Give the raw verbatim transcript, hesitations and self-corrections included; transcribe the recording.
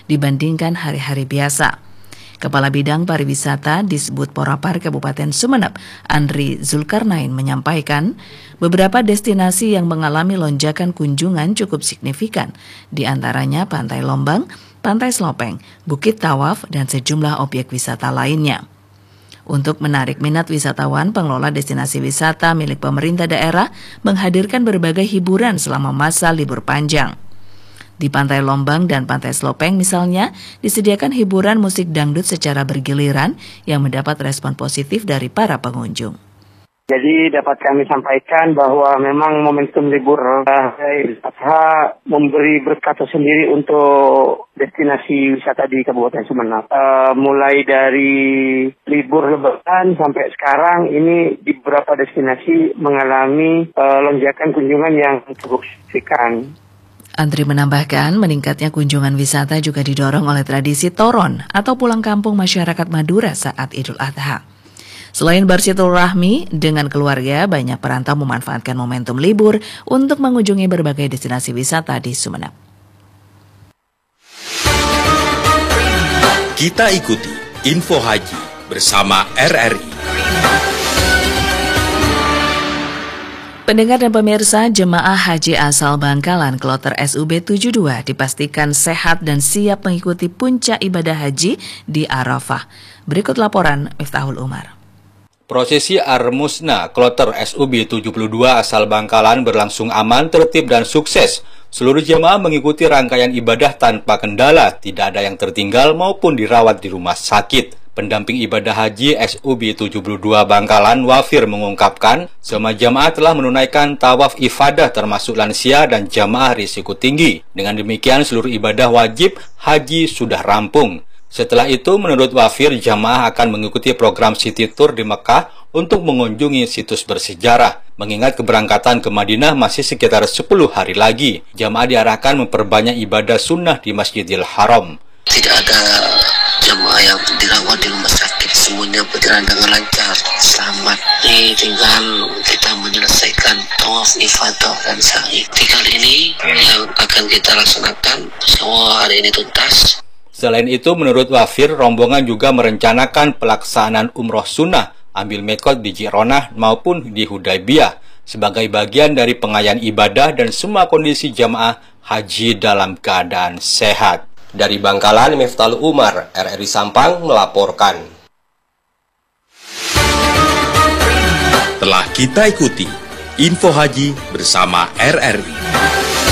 dibandingkan hari-hari biasa. Kepala Bidang Pariwisata Disbud Porapar Kabupaten Sumeneb, Andri Zulkarnain menyampaikan, beberapa destinasi yang mengalami lonjakan kunjungan cukup signifikan, di antaranya Pantai Lombang, Pantai Slopeng, Bukit Tawaf, dan sejumlah objek wisata lainnya. Untuk menarik minat wisatawan, pengelola destinasi wisata milik pemerintah daerah menghadirkan berbagai hiburan selama masa libur panjang. Di Pantai Lombang dan Pantai Slopeng misalnya, disediakan hiburan musik dangdut secara bergiliran yang mendapat respon positif dari para pengunjung. Jadi dapat kami sampaikan bahwa memang momentum libur Idul Adha memberi berkat tersendiri untuk destinasi wisata di Kabupaten Sumeneb. Uh, mulai dari libur Lebaran sampai sekarang ini di beberapa destinasi mengalami uh, lonjakan kunjungan yang cukup signifikan. Andri menambahkan, meningkatnya kunjungan wisata juga didorong oleh tradisi toron atau pulang kampung masyarakat Madura saat Idul Adha. Selain bersilaturahmi dengan keluarga, banyak perantau memanfaatkan momentum libur untuk mengunjungi berbagai destinasi wisata di Sumeneb. Kita ikuti Info Haji bersama R R I. Pendengar dan pemirsa, jemaah haji asal Bangkalan Kloter S U B tujuh puluh dua dipastikan sehat dan siap mengikuti puncak ibadah haji di Arafah. Berikut laporan Miftahul Umar. Prosesi Ar-Musna Kloter S U B tujuh puluh dua asal Bangkalan berlangsung aman, tertib, dan sukses. Seluruh jemaah mengikuti rangkaian ibadah tanpa kendala, tidak ada yang tertinggal maupun dirawat di rumah sakit. Pendamping ibadah haji S U B tujuh puluh dua Bangkalan, Wafir, mengungkapkan, semua jamaah telah menunaikan tawaf ifadah termasuk lansia dan jamaah risiko tinggi. Dengan demikian, seluruh ibadah wajib haji sudah rampung. Setelah itu, menurut Wafir, jamaah akan mengikuti program City Tour di Mekah untuk mengunjungi situs bersejarah. Mengingat keberangkatan ke Madinah masih sekitar sepuluh hari lagi, jamaah diarahkan memperbanyak ibadah sunnah di Masjidil Haram. Tidak ada jemaah yang dirawat di rumah sakit, semuanya berjalan dengan lancar, selamat. Ini tinggal kita menyelesaikan tawaf ifadah dan sa'i. Tiga ini yang akan kita laksanakan, semua hari ini tuntas. Selain itu, menurut Wafir, rombongan juga merencanakan pelaksanaan umroh sunnah, ambil mikot di Jironah maupun di Hudaybiyah, sebagai bagian dari pengayaan ibadah dan semua kondisi jamaah haji dalam keadaan sehat. Dari Bangkalan, Miftahul Umar, R R I Sampang melaporkan. Telah kita ikuti Info Haji bersama R R I.